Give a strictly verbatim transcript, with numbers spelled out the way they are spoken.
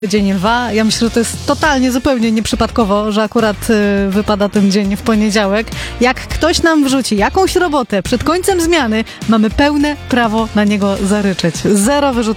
Dzień Lwa. Ja myślę, że to jest totalnie, zupełnie nieprzypadkowo, że akurat y, wypada ten dzień w poniedziałek. Jak ktoś nam wrzuci jakąś robotę przed końcem zmiany, mamy pełne prawo na niego zaryczeć. Zero wyrzutów